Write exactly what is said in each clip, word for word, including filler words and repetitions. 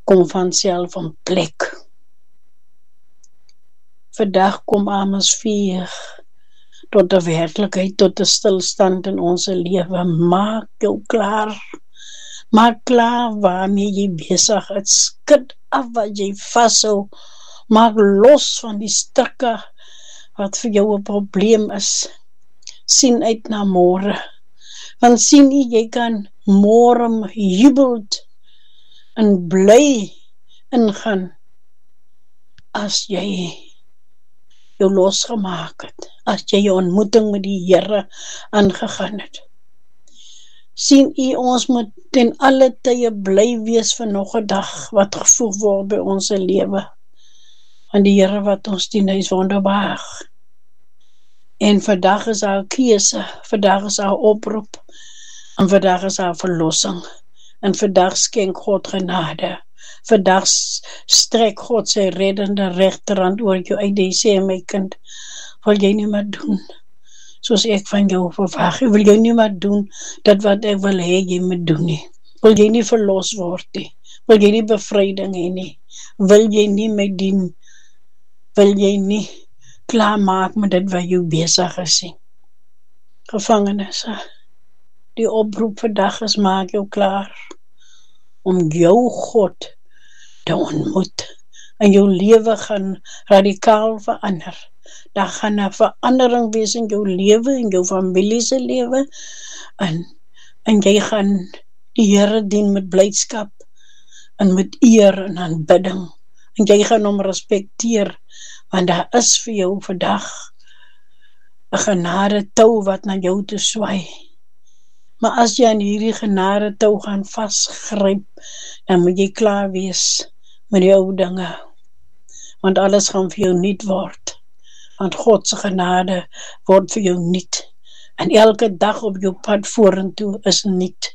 kom vanself in plek. Vandag kom atmosfeer tot 'n werklikheid, tot 'n stilstand in ons lewe. Maak jou klaar. Maak klaar waarmee jy besig is. Skud af wat jy vashou. Maak los van die strikke wat vir jou 'n probleem is. Sien uit na môre. Want sien jy, jy kan môre jubeld en bly ingaan as jy jou losgemaak het, as jy jou ontmoeting met die Here aangegaan het. Sien u, ons moet ten alle tye bly wees vir nog 'n dag wat gevoeg word by ons lewe. Want die Here wat ons dien, hy is wonderbaar. En vandag is haar keuse, vandag is haar oproep, en vandag is haar verlossing. En vandag skenk God genade. Vandag strek God sy reddende regterhand oor jou uit. Hy sê, my kind, wil jy nie maar doen soos ek van jou verwag? Wil jy nie maar doen dat wat ek wil hê jy moet doen nie? Wil jy nie verlos word nie? Wil jy nie bevryding hê nie? Wil jy nie my dien? Wil jy nie klaar maak met dit wat jou besig is nie? Gevangenes, die oproep vandag is, maak jou klaar om jou God te ontmoet. En jou lewe gaan radikaal verander. Daar gaan 'n verandering wees in jou lewe, in jou familie se lewe, en, en jy gaan die Here dien met blydskap, en met eer en aanbidding, en jy gaan hom respekteer, want daar is vir jou vandag 'n genade tou wat na jou toe swaai. Maar as jy aan hierdie genade tou gaan vasgryp, dan moet jy klaar wees met die ou dinge, want alles gaan vir jou nuut word, want God se genade word vir jou nuut, en elke dag op jou pad vorentoe is nuut.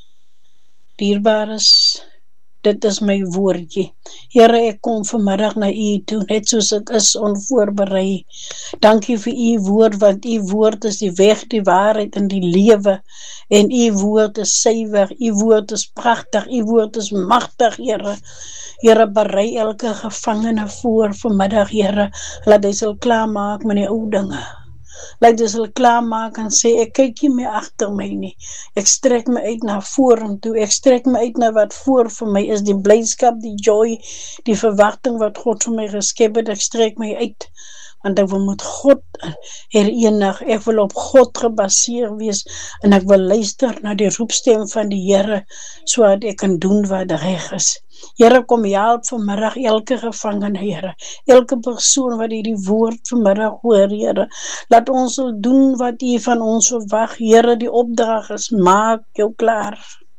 Dierbares, dit is my woordjie. Here, ek kom vanmiddag na u toe, net soos ek is, onvoorberei. Dankie vir u woord, want u woord is die weg, die waarheid en die lewe. En u woord is suiwer, u woord is pragtig, u woord is magtig, Here. Here, berei elke gevangene voor vanmiddag, Here. Laat hy sal klaarmaak met die ou dinge. Laat hy sal klaarmaak en sê, ek kyk nie meer agter my nie. Ek strek my uit na vorentoe. Ek strek my uit na wat voor vir my is, die blydskap, die joy, die verwagting wat God vir my geskep het. Ek strek my uit. Want ek wil met God herenig, ek wil op God gebaseer wees, en ek wil luister na die roepstem van die Here, sodat ek kan doen wat reg is. Here, kom help vanmiddag elke gevangene, Here, elke persoon wat hierdie woord vanmiddag hoor, Here, laat ons sal doen wat u van ons verwag, Here. Die opdrag is, maak jou klaar,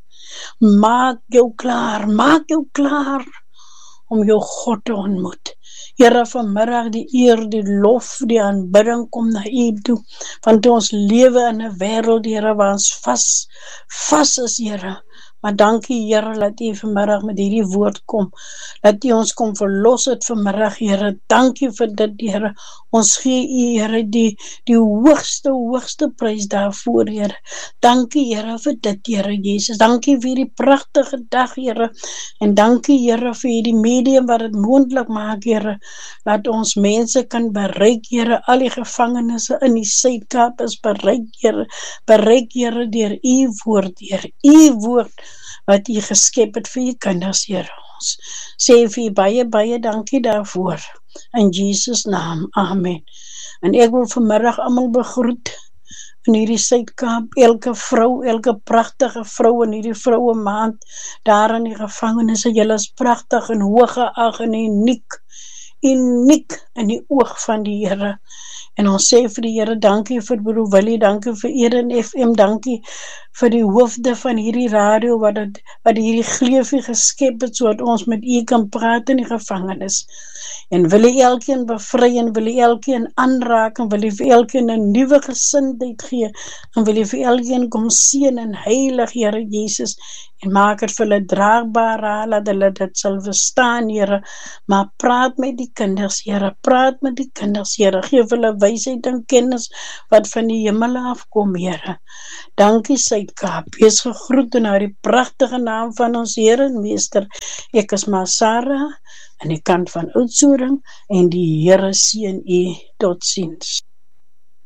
maak jou klaar, maak jou klaar, om jou God te ontmoet. Here, vanmiddag die eer, die lof, die aanbidding kom na u toe, want ons lewe in 'n wêreld, Here, waar ons vas, vas is, Here. Maar dankie, Here, dat u vanmiddag met hierdie woord kom, dat u ons kom verlos het vanmiddag, Here. Dankie vir dit, Here. Ons gee u, Here, die, die hoogste, hoogste prys daarvoor, Here. Dankie, Here, vir dit, Here Jesus. Dankie vir die pragtige dag, Here. En dankie, Here, vir hierdie medium wat het moontlik maak, Here. Laat ons mense kan bereik, Here. Al die gevangenes in die Suid-Kaap is bereik, Here. Bereik, Here, deur u woord, Here. U woord wat u geskep het vir u kinders, Here. Ons sê vir u baie, baie dankie daarvoor. In Jesus naam, amen. En ek wil vanmiddag almal begroet in hierdie Suid-Kaap, elke vrou, elke pragtige vrou in hierdie vroue maand, daar in die gevangenis, julle is pragtig en hooggeag en uniek, uniek in die oog van die Here. En ons sê vir die Here, dankie vir broer Willie, dankie vir Eden F M, dankie vir die hoofde van hierdie radio, wat, het, wat hierdie gleufie geskep het, sodat ons met u kan praat in die gevangenis. En wil u elkeen bevry, en wil u elkeen aanraak, en wil u vir elkeen 'n nuwe gesindheid gee, en wil u vir elkeen kom seën en heilig, Here Jesus, en maak het vir hulle draagbaar, laat hulle dit sal verstaan, Here. Maar praat met die kinders, Here, praat met die kinders, Here, geef hulle wysheid en kennis wat van die hemel afkom, Here. Dankie Suid-Kaap, wees gegroet in haar die pragtige naam van ons Here en Meester. Ek is maar Sarah, aan die kant van Oudtshoorn, en die Here seën u. Totsiens.